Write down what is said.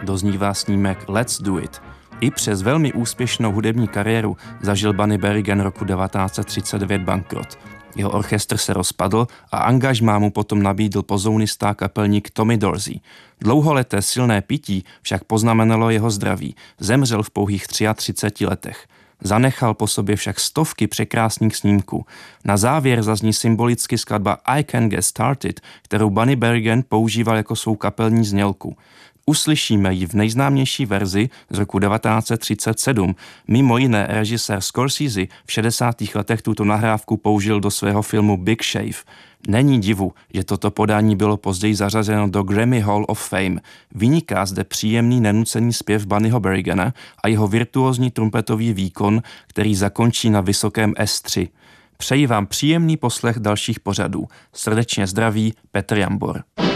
doznívá snímek Let's Do It. I přes velmi úspěšnou hudební kariéru zažil Bunny Berrigan roku 1939 bankrot. Jeho orchestr se rozpadl a angažmá mu potom nabídl pozounista kapelník Tommy Dorsey. Dlouholeté silné pití však poznamenalo jeho zdraví. Zemřel v pouhých 33 letech. Zanechal po sobě však stovky překrásných snímků. Na závěr zazní symbolicky skladba I Can Get Started, kterou Bunny Berrigan používal jako svou kapelní znělku. Uslyšíme ji v nejznámější verzi z roku 1937. Mimo jiné režisér Scorsese v 60. letech tuto nahrávku použil do svého filmu Big Shave. Není divu, že toto podání bylo později zařazeno do Grammy Hall of Fame. Vyniká zde příjemný nenucený zpěv Bunnyho Berrigana a jeho virtuózní trumpetový výkon, který zakončí na vysokém S3. Přeji vám příjemný poslech dalších pořadů. Srdečně zdraví Petr Jambor.